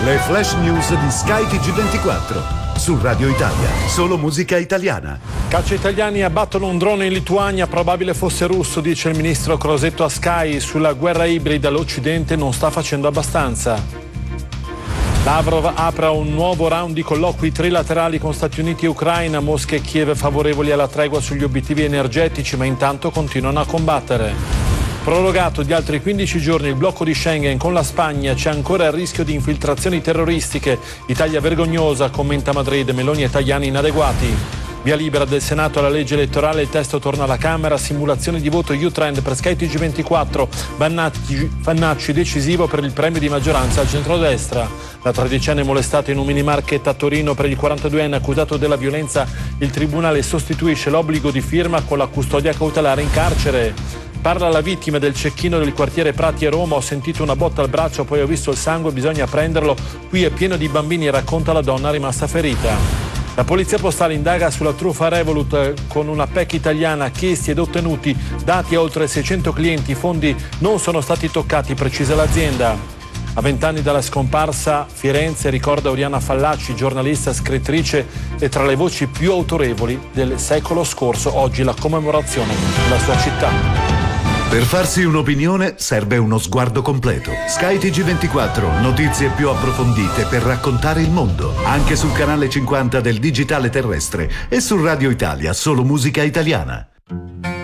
Le flash news di Sky TG24. Su Radio Italia, solo musica italiana. Caccia italiani abbattono un drone in Lituania, probabile fosse russo, dice il ministro Crosetto a Sky. Sulla guerra ibrida l'Occidente non sta facendo abbastanza. Lavrov apre un nuovo round di colloqui trilaterali con Stati Uniti e Ucraina. Mosca e Kiev favorevoli alla tregua sugli obiettivi energetici, ma intanto continuano a combattere. Prorogato di altri 15 giorni il blocco di Schengen con la Spagna, c'è ancora il rischio di infiltrazioni terroristiche. Italia vergognosa, commenta Madrid, Meloni e Tajani inadeguati. Via libera del Senato alla legge elettorale, il testo torna alla Camera, simulazione di voto U-Trend per Sky TG24, Vannacci decisivo per il premio di maggioranza al centrodestra. La tredicenne molestata in un minimarket a Torino, per il 42enne accusato della violenza, il tribunale sostituisce l'obbligo di firma con la custodia cautelare in carcere. Parla la vittima del cecchino del quartiere Prati a Roma, ho sentito una botta al braccio, poi ho visto il sangue, bisogna prenderlo, qui è pieno di bambini, racconta la donna rimasta ferita. La polizia postale indaga sulla truffa Revolut con una PEC italiana, chiesti ed ottenuti, dati a oltre 600 clienti, i fondi non sono stati toccati, precisa l'azienda. A 20 anni dalla scomparsa, Firenze ricorda Oriana Fallaci, giornalista, scrittrice e tra le voci più autorevoli del secolo scorso, oggi la commemorazione della sua città. Per farsi un'opinione serve uno sguardo completo. Sky TG24, notizie più approfondite per raccontare il mondo. Anche sul canale 50 del digitale terrestre e su Radio Italia, solo musica italiana.